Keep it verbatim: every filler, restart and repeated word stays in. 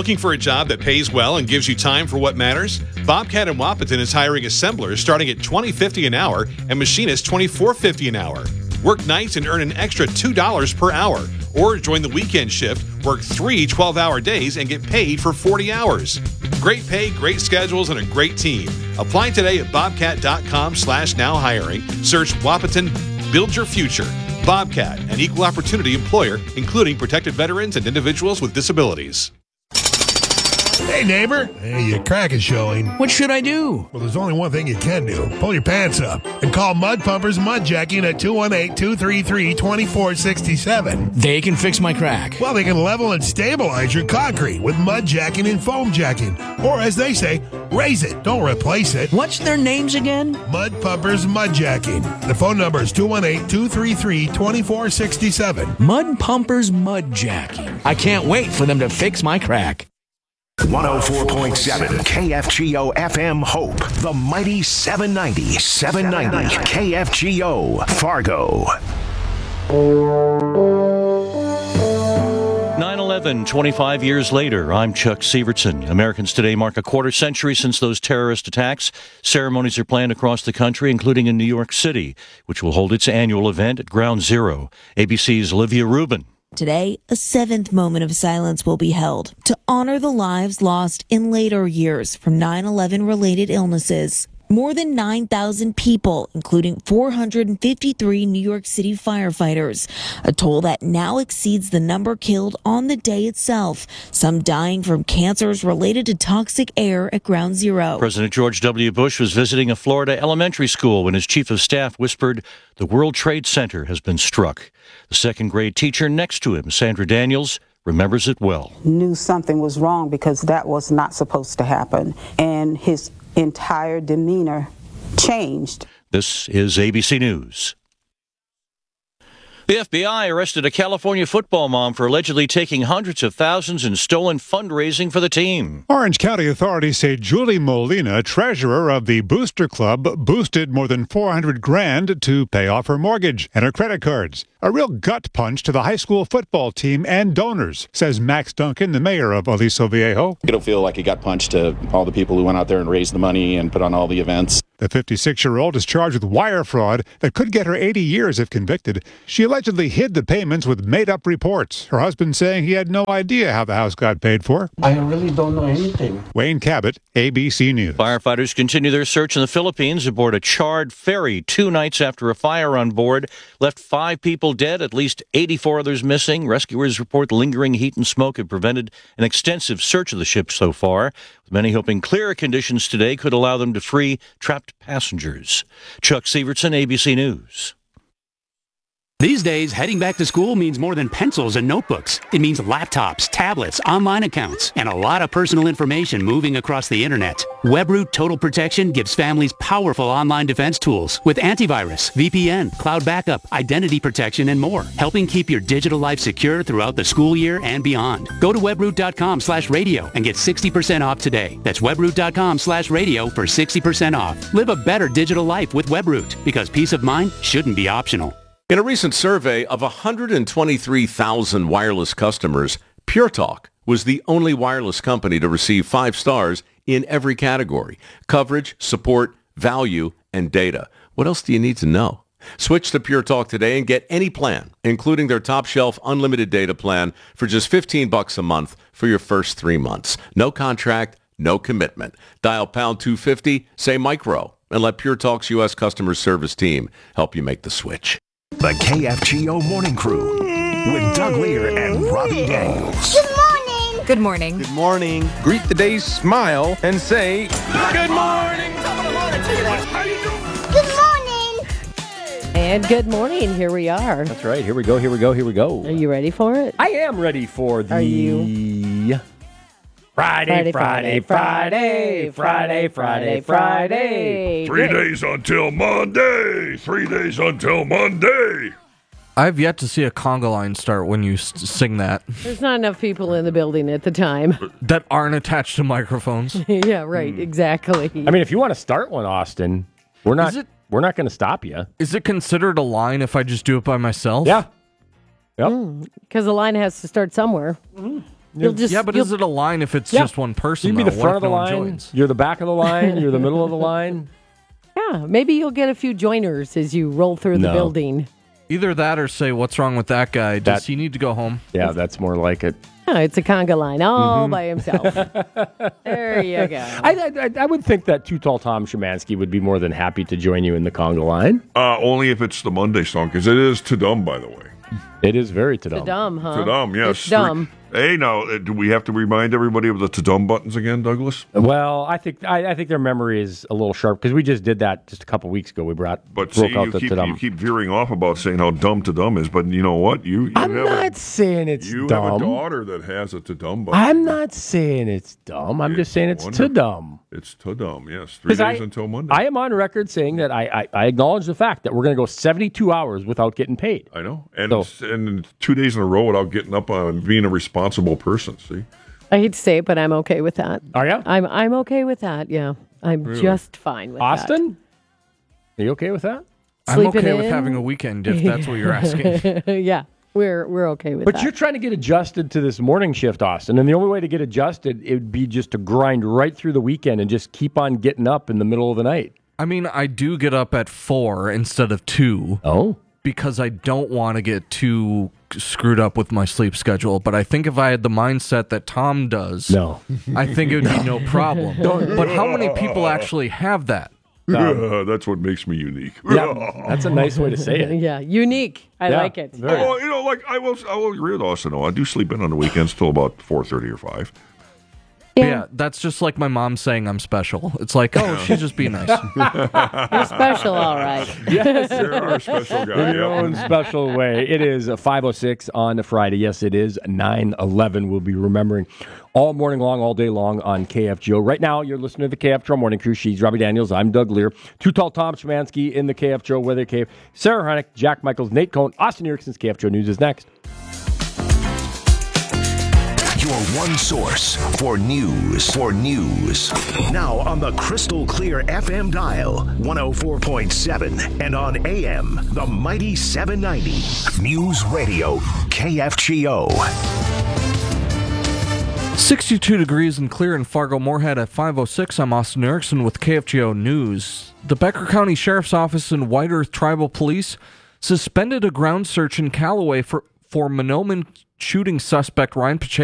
Looking for a job that pays well and gives you time for what matters? Bobcat in Wapaton is hiring assemblers starting at twenty dollars and fifty cents an hour and machinists twenty-four dollars and fifty cents an hour. Work nights and earn an extra two dollars per hour. Or join the weekend shift, work three twelve-hour days, and get paid for forty hours. Great pay, great schedules, and a great team. Apply today at bobcat.com slash now hiring. Search Wapaton, build your future. Bobcat, an equal opportunity employer, including protected veterans and individuals with disabilities. Hey, neighbor. Hey, your crack is showing. What should I do? Well, there's only one thing you can do. Pull your pants up and call Mud Pumpers Mud Jacking at two one eight, two three three, two four six seven. They can fix my crack. Well, they can level and stabilize your concrete with mud jacking and foam jacking. Or, as they say, raise it, don't replace it. What's their names again? Mud Pumpers Mud Jacking. The phone number is two one eight, two three three, two four six seven. Mud Pumpers Mud Jacking. I can't wait for them to fix my crack. one oh four point seven K F G O F M Hope, the mighty seven ninety, seven ninety K F G O Fargo. nine eleven, twenty-five years later, I'm Chuck Sievertson. Americans today mark a quarter century since those terrorist attacks. Ceremonies are planned across the country, including in New York City, which will hold its annual event at Ground Zero. A B C's Olivia Rubin. Today, a seventh moment of silence will be held to honor the lives lost in later years from nine eleven related illnesses. More than nine thousand people, including four hundred fifty-three New York City firefighters, a toll that now exceeds the number killed on the day itself, some dying from cancers related to toxic air at Ground Zero. President George W. Bush was visiting a Florida elementary school when his chief of staff whispered, "The World Trade Center has been struck." The second grade teacher next to him, Sandra Daniels, remembers it well. Knew something was wrong because that was not supposed to happen. And his entire demeanor changed. This is A B C News. The F B I arrested a California football mom for allegedly taking hundreds of thousands in stolen fundraising for the team. Orange County authorities say Julie Molina, treasurer of the Booster Club, boosted more than four hundred grand to pay off her mortgage and her credit cards. A real gut punch to the high school football team and donors, says Max Duncan, the mayor of Aliso Viejo. It'll feel like a gut punch to all the people who went out there and raised the money and put on all the events. The fifty-six-year-old is charged with wire fraud that could get her eighty years if convicted. She allegedly hid the payments with made-up reports, her husband saying he had no idea how the house got paid for. I really don't know anything. Wayne Cabot, A B C News. Firefighters continue their search in the Philippines aboard a charred ferry two nights after a fire on board left five people dead, at least eighty-four others missing. Rescuers report lingering heat and smoke have prevented an extensive search of the ship so far, with many hoping clearer conditions today could allow them to free trapped passengers. Chuck Sievertson, A B C News. These days, heading back to school means more than pencils and notebooks. It means laptops, tablets, online accounts, and a lot of personal information moving across the internet. WebRoot Total Protection gives families powerful online defense tools with antivirus, V P N, cloud backup, identity protection, and more, helping keep your digital life secure throughout the school year and beyond. Go to webroot.com slash radio and get sixty percent off today. That's webroot.com slash radio for sixty percent off. Live a better digital life with WebRoot, because peace of mind shouldn't be optional. In a recent survey of one hundred twenty-three thousand wireless customers, Pure Talk was the only wireless company to receive five stars in every category: coverage, support, value, and data. What else do you need to know? Switch to Pure Talk today and get any plan, including their top shelf unlimited data plan, for just fifteen bucks a month for your first three months. No contract, no commitment. Dial pound two fifty, say micro, and let Pure Talk's U S customer service team help you make the switch. The K F G O Morning Crew with Doug Lear and Robbie Daniels. Good morning. Good morning. Good morning. Greet the day, smile, and say, good morning. How you doing? Good morning. And good morning. Here we are. That's right. Here we go. Here we go. Here we go. Are you ready for it? I am ready for the... Are you? Friday, Friday, Friday, Friday, Friday, Friday, Friday. Three days until Monday. Three days until Monday. I've yet to see a conga line start when you s- sing that. There's not enough people in the building at the time. That aren't attached to microphones. Yeah, right, hmm. exactly. I mean, if you want to start one, Austin, we're not it, we're not going to stop you. Is it considered a line if I just do it by myself? Yeah. Yep. Because mm, the line has to start somewhere. Mm-hmm. You'll just yeah, but you'll- is it a line if it's Yeah. just one person? You can be the though? front What of the if no one line. joins? You're the back of the line. You're the middle of the line. Yeah, maybe you'll get a few joiners as you roll through the No. building. Either that or say, what's wrong with that guy? Does That- he need to go home? Yeah, that's more like it. Yeah, it's a conga line all Mhm. by himself. There you go. I, I I would think that Too Tall Tom Szymanski would be more than happy to join you in the conga line. Uh, only if it's the Monday song, because it is too dumb, by the way. It is very to It's dumb, huh? Too dumb, yes. It's dumb. Hey, now, uh, do we have to remind everybody of the to dumb buttons again, Douglas? Well, I think I, I think their memory is a little sharp because we just did that just a couple weeks ago. We brought But broke see, out you the keep, ta-dum. you keep veering off about saying how dumb to dumb is, but you know what? You, you I'm have not a, saying it's you dumb. have a daughter that has a to dumb button. I'm not saying it's dumb. I'm just saying it's wonderful. too dumb. It's to dumb, yes. Three days I, until Monday. I am on record saying that I, I, I acknowledge the fact that we're going to go seventy-two hours without getting paid. I know. And, So- it's- and two days in a row without getting up on being a responsible person, see? I hate to say it, but I'm okay with that. Are you? I'm I'm okay with that. Yeah, I'm Really? just fine with Austin? Are you okay with that? that. I'm okay Sleeping with in? having a weekend if that's what you're asking. yeah, we're we're okay with But that. you're trying to get adjusted to this morning shift, Austin. And the only way to get adjusted, it would be just to grind right through the weekend and just keep on getting up in the middle of the night. I mean, I do get up at four instead of two. Oh. Because I don't want to get too screwed up with my sleep schedule. But I think if I had the mindset that Tom does, no, I think it would be no problem. But how many people actually have that? Yeah, that's what makes me unique. Yeah, that's a nice way to say it. yeah, unique. I Yeah, like it. Oh, you know, like I will, I will agree with Austin. though. I do sleep in on the weekends till about four thirty or five. Yeah. yeah, that's just like my mom saying I'm special. It's like, oh, she's just being nice. You're special, all right. Yes, You're our special guy. in your yep. own special way. It is five oh six on a Friday. Yes, it is nine eleven. We'll be remembering all morning long, all day long on K F G O. Right now, you're listening to the K F G O Morning Crew. She's Robbie Daniels. I'm Doug Lear. Too Tall Tom Szymanski in the K F G O Weather Cave. Sarah Harnick, Jack Michaels, Nate Cohn, Austin Erickson's K F G O News is next. Your one source for news. For news. Now on the crystal clear F M dial, one oh four point seven, and on A M, the mighty seven ninety. News Radio, K F G O. sixty-two degrees and clear in Fargo-Moorhead at five oh six. I'm Austin Erickson with K F G O News. The Becker County Sheriff's Office and White Earth Tribal Police suspended a ground search in Callaway for, for Monoman shooting suspect Ryan Pacheco.